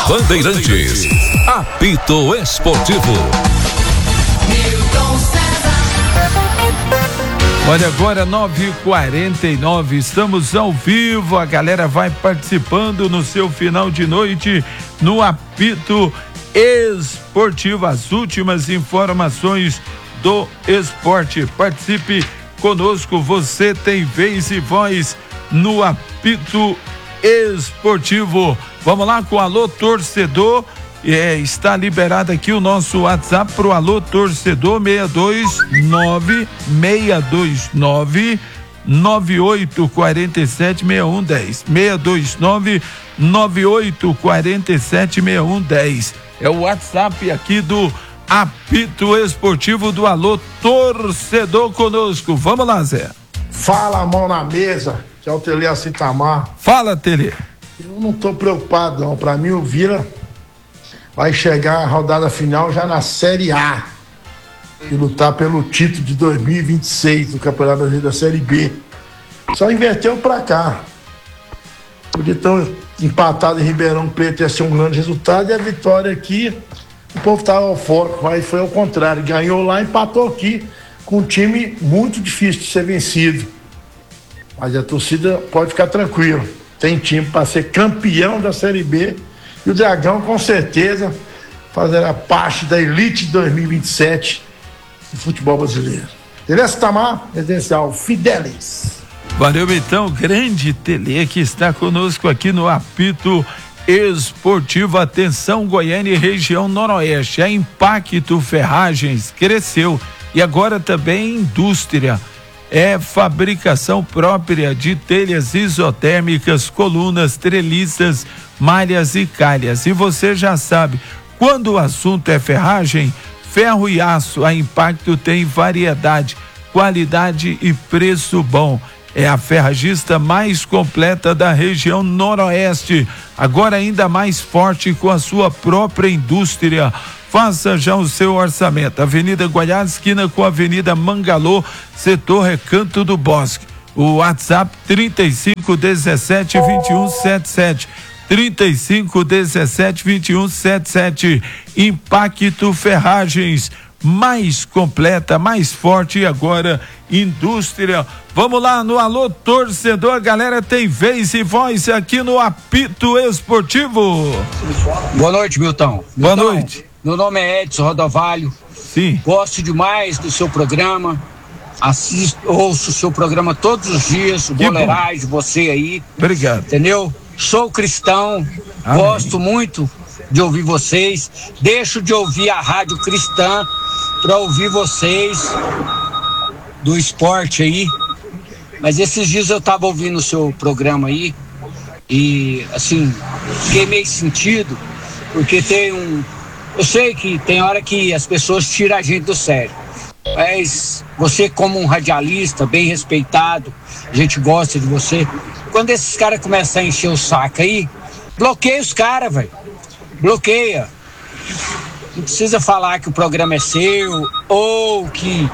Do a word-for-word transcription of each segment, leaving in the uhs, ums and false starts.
Bandeirantes, apito esportivo. Olha, agora nove e quarenta e nove, estamos ao vivo, a galera vai participando no seu final de noite no apito esportivo, as últimas informações do esporte. Participe conosco, você tem vez e voz no apito esportivo. Vamos lá com o alô torcedor. É, está liberado aqui o nosso WhatsApp pro alô torcedor seis dois nove, seis dois nove, nove oito quatro sete, seis um um zero. seis dois nove, nove oito quatro sete, seis um um zero. É o WhatsApp aqui do apito esportivo do alô torcedor conosco. Vamos lá, Zé. Fala, mão na mesa, que é o Tele Acitamar. Fala, Tele. Eu não tô preocupado, não. Pra mim, o Vila vai chegar a rodada final já na Série A e lutar pelo título de dois mil e vinte e seis do Campeonato Brasileiro da Série B. Só inverteu pra cá. Podia ter empatado em Ribeirão Preto, ia ser um grande resultado, e a vitória aqui, o povo estava eufórico, mas foi ao contrário. Ganhou lá, empatou aqui com um time muito difícil de ser vencido. Mas a torcida pode ficar tranquila. Tem time para ser campeão da Série B. E o Dragão, com certeza, fazerá parte da elite de dois mil e vinte e sete do futebol brasileiro. Beleza, Tamar? Residencial Fidelis. Valeu, então, grande Tele que está conosco aqui no apito esportivo. Atenção, Goiânia e região noroeste. A Impacto Ferragens cresceu e agora também indústria. É fabricação própria de telhas isotérmicas, colunas, treliças, malhas e calhas. E você já sabe, quando o assunto é ferragem, ferro e aço, a Impacto tem variedade, qualidade e preço bom. É a ferragista mais completa da região noroeste, agora ainda mais forte com a sua própria indústria. Faça já o seu orçamento. Avenida Goiás, esquina com a Avenida Mangalô, setor Recanto do Bosque. O WhatsApp trinta e cinco, dezessete, vinte e um, setenta e sete. trinta e cinco, dezessete, vinte e um, setenta e sete. Impacto Ferragens, mais completa, mais forte, e agora indústria. Vamos lá no alô torcedor, a galera tem vez e voz aqui no apito esportivo. Boa noite, Milton. Boa Milton, noite. Meu nome é Edson Rodovalho. Sim. Gosto demais do seu programa. Assisto, ouço o seu programa todos os dias, o Boleiragem, você aí. Obrigado. Entendeu? Sou cristão, Amém. Gosto muito de ouvir vocês. Deixo de ouvir a Rádio Cristã para ouvir vocês do esporte aí. Mas esses dias eu tava ouvindo o seu programa aí e, assim, fiquei meio sentido, porque tem um... Eu sei que tem hora que as pessoas tiram a gente do sério, mas você, como um radialista bem respeitado, a gente gosta de você. Quando esses caras começam a encher o saco aí, bloqueia os caras, velho. Bloqueia. Não precisa falar que o programa é seu ou que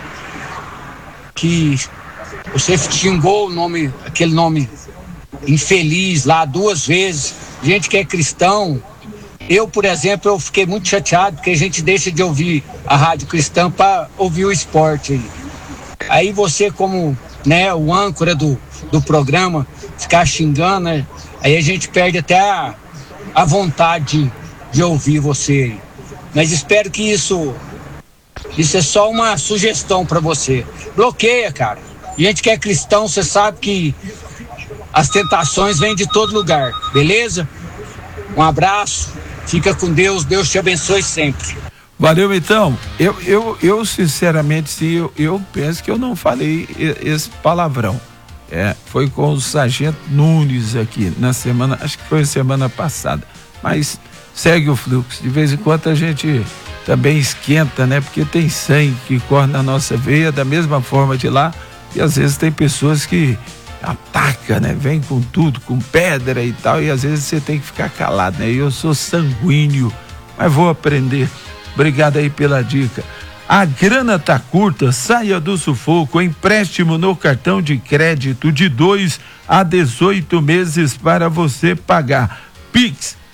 que você xingou o nome, aquele nome infeliz lá duas vezes. Gente que é cristão. Eu, por exemplo, eu fiquei muito chateado porque a gente deixa de ouvir a Rádio Cristã para ouvir o esporte aí. Aí você, como, né, o âncora do, do programa, ficar xingando, né? Aí a gente perde até a, a vontade de ouvir você aí. Mas espero que isso isso é só uma sugestão para você. Bloqueia, cara. Gente que é cristão, você sabe que as tentações vêm de todo lugar, beleza? Um abraço. Fica com Deus, Deus te abençoe sempre. Valeu, então. Eu, eu, eu sinceramente, sim, eu, eu penso que eu não falei esse palavrão. É, foi com o Sargento Nunes aqui na semana, acho que foi semana passada. Mas segue o fluxo. De vez em quando a gente também esquenta, né? Porque tem sangue que corre na nossa veia da mesma forma de lá. E às vezes tem pessoas que ataca, né? Vem com tudo, com pedra e tal, e às vezes você tem que ficar calado, né? Eu sou sanguíneo, mas vou aprender. Obrigado aí pela dica. A grana tá curta, saia do sufoco, empréstimo no cartão de crédito de dois a dezoito meses para você pagar. Pix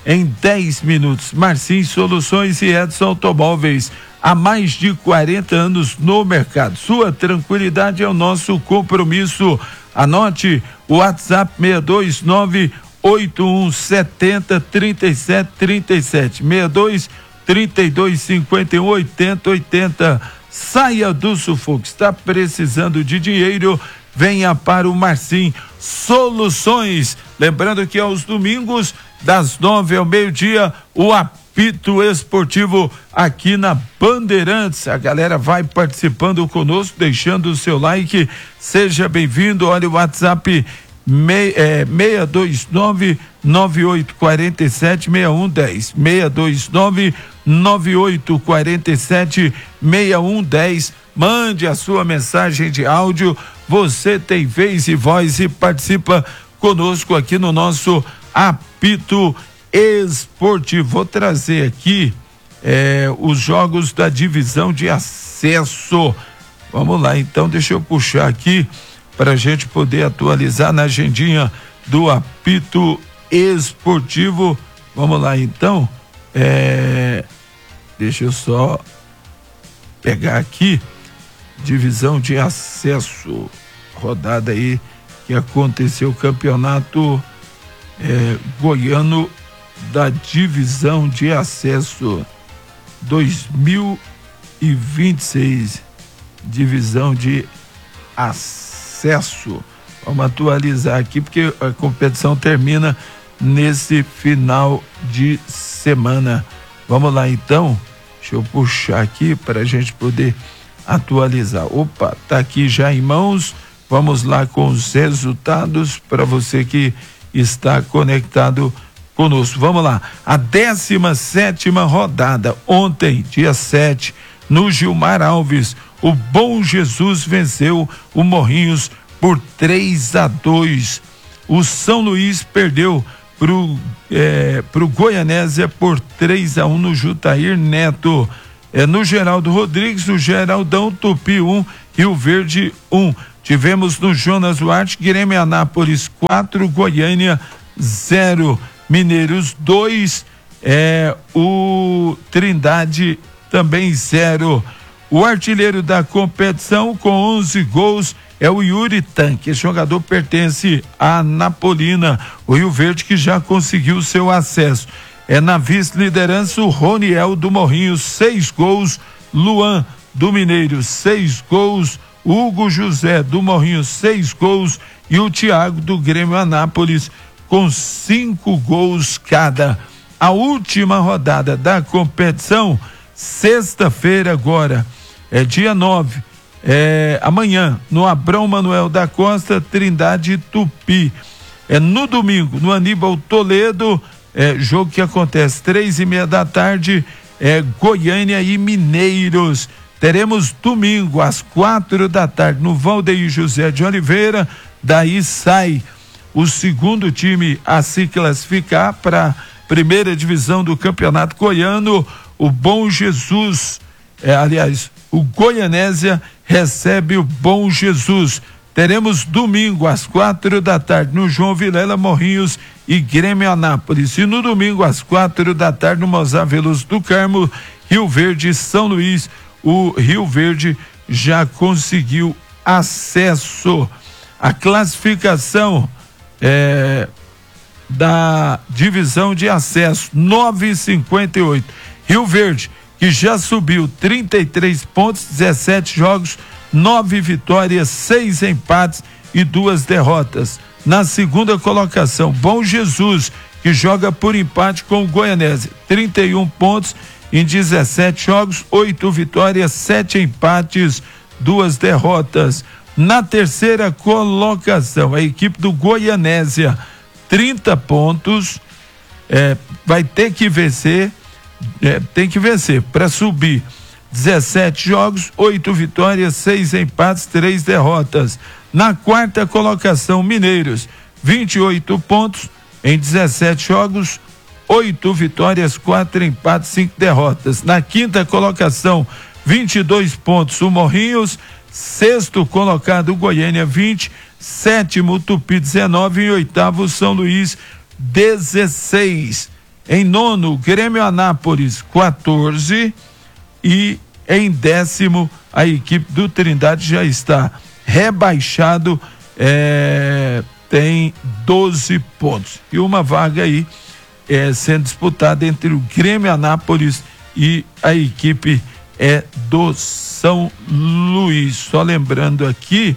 em dez minutos. Marcinho Soluções e Edson Automóveis, há mais de quarenta anos no mercado. Sua tranquilidade é o nosso compromisso. Anote o WhatsApp seis dois nove oito um sete zero três sete três sete, seis dois trinta e dois cinquenta e um oitenta oitenta. Saia do sufoco. Está precisando de dinheiro? Venha para o Marcinho Soluções. Lembrando que aos domingos, das nove ao meio-dia, o apito esportivo aqui na Bandeirantes. A galera vai participando conosco, deixando o seu like. Seja bem-vindo. Olha o WhatsApp Me, é, seis dois nove nove oito quatro sete seis um um zero, seis dois nove nove oito quatro sete seis um um zero. Mande a sua mensagem de áudio. Você tem vez e voz e participa conosco aqui no nosso apito esportivo. Vou trazer aqui é, os jogos da divisão de acesso. Vamos lá, então, deixa eu puxar aqui para a gente poder atualizar na agendinha do apito esportivo. Vamos lá, então. É, deixa eu só pegar aqui. Divisão de acesso. Rodada aí que aconteceu o campeonato é, goiano da divisão de acesso dois mil e vinte e seis. Divisão de acesso. Vamos atualizar aqui porque a competição termina nesse final de semana. Vamos lá, então. Deixa eu puxar aqui para a gente poder atualizar. Opa, tá aqui já em mãos. Vamos lá com os resultados para você que está conectado conosco. Vamos lá. A décima sétima rodada, ontem, dia sete, no Gilmar Alves, o Bom Jesus venceu o Morrinhos por três a dois. O São Luís perdeu pro, é, pro Goianésia por três a um no Jutair Neto. É, no Geraldo Rodrigues, o Geraldão, Tupi um, Rio Verde um. Tivemos no Jonas Duarte, Grêmio Anápolis quatro, Goiânia zero, Mineiros dois, é, o Trindade também zero. O artilheiro da competição com onze gols é o Yuri Tanque. Esse jogador pertence à Napolina, o Rio Verde, que já conseguiu seu acesso. É na vice-liderança o Roniel do Morrinho, seis gols. Luan do Mineiro, seis gols. Hugo José do Morrinho, seis gols. E o Thiago do Grêmio Anápolis com cinco gols cada. A última rodada da competição, sexta-feira agora, é dia nove, é amanhã, no Abrão Manuel da Costa, Trindade e Tupi. É no domingo, no Aníbal Toledo, é jogo que acontece três e meia da tarde, é Goiânia e Mineiros. Teremos domingo às quatro da tarde no Valdeir José de Oliveira. Daí sai o segundo time a se classificar para a primeira divisão do Campeonato Goiano. O Bom Jesus, é, aliás, o Goianésia recebe o Bom Jesus. Teremos domingo às quatro da tarde no João Vilela, Morrinhos e Grêmio Anápolis. E no domingo às quatro da tarde no Mozar Veloso do Carmo, Rio Verde e São Luís. O Rio Verde já conseguiu acesso. A classificação é, da divisão de acesso nove e cinquenta e oito. Rio Verde, que já subiu trinta e três pontos, dezessete jogos, nove vitórias, seis empates e duas derrotas. Na segunda colocação, Bom Jesus, que joga por empate com o Goianésia, trinta e um pontos em dezessete jogos, oito vitórias, sete empates, duas derrotas. Na terceira colocação, a equipe do Goianésia, trinta pontos, é, vai ter que vencer, é, tem que vencer para subir. dezessete jogos, oito vitórias, seis empates, três derrotas. Na quarta colocação, Mineiros, vinte e oito pontos em dezessete jogos, oito vitórias, quatro empates, cinco derrotas. Na quinta colocação, vinte e dois pontos, o Morrinhos. Sexto colocado, o Goiânia, vinte. Sétimo, Tupi, dezenove. E oitavo, São Luís, dezesseis. Em nono, Grêmio Anápolis, quatorze. E em décimo, a equipe do Trindade já está rebaixado, é, tem doze pontos. E uma vaga aí é, sendo disputada entre o Grêmio Anápolis e a equipe é, do São Luís. Só lembrando aqui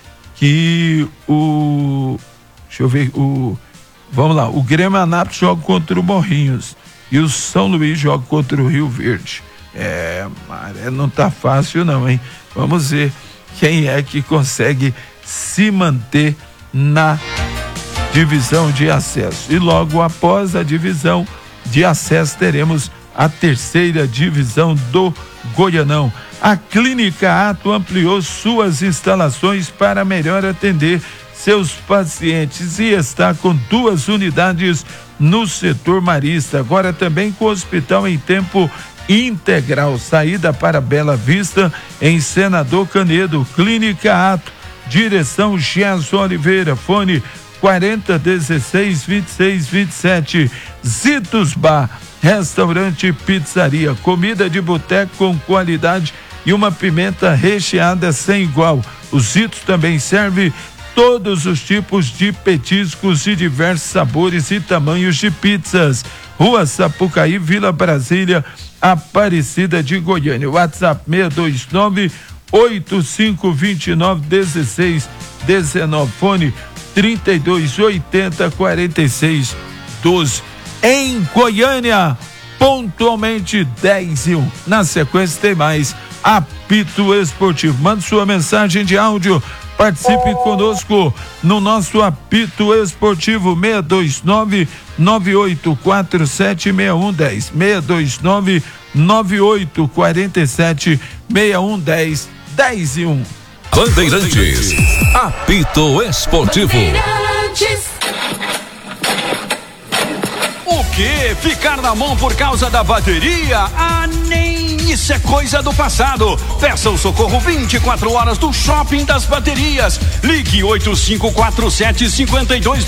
que o. Deixa eu ver, o. Vamos lá, o Grêmio Anápolis joga contra o Morrinhos e o São Luís joga contra o Rio Verde. É, Maré, não tá fácil não, hein? Vamos ver quem é que consegue se manter na divisão de acesso. E logo após a divisão de acesso teremos a terceira divisão do Goianão. A Clínica Ato ampliou suas instalações para melhor atender seus pacientes e está com duas unidades no setor marista, agora também com hospital em tempo integral, saída para Bela Vista em Senador Canedo. Clínica Ato, direção Gerson Oliveira, fone quarenta, dezesseis, vinte e seis, vinte e sete. Zitos Bar, restaurante e pizzaria, comida de boteco com qualidade e uma pimenta recheada sem igual. O Zitos também serve todos os tipos de petiscos e diversos sabores e tamanhos de pizzas. Rua Sapucaí, Vila Brasília, Aparecida de Goiânia. WhatsApp seis dois nove, oito cinco dois nove, um seis um nove, fone trinta e dois, oitenta, quarenta e seis, doze. Em Goiânia, pontualmente dez e um. Na sequência tem mais Apito Esportivo. Mande sua mensagem de áudio. Participe conosco no nosso Apito Esportivo seis dois nove, nove oito quatro sete, seis um um zero. seis dois nove, nove oito quatro sete, seis um um zero. dez e um. Bandeirantes. Apito Esportivo. O que? Ficar na mão por causa da bateria? Ah, nem isso é coisa do passado. Peça o socorro vinte e quatro horas do Shopping das Baterias. Ligue oito cinco quatro sete, cinco dois